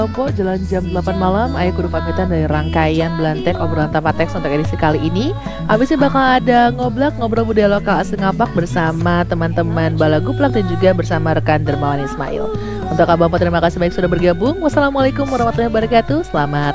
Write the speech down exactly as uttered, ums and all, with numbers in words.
Kelompok jalan jam delapan malam, ayo kudu pamitan dari rangkaian Belantek obrolan tanpa teks untuk edisi kali ini. Habisnya bakal ada ngoblak ngobrol budaya lokal asli Ngapak bersama teman-teman Balaguplak dan juga bersama rekan Dermawan Ismail. Untuk Abang terima kasih banyak sudah bergabung. Wassalamualaikum warahmatullahi wabarakatuh. Selamat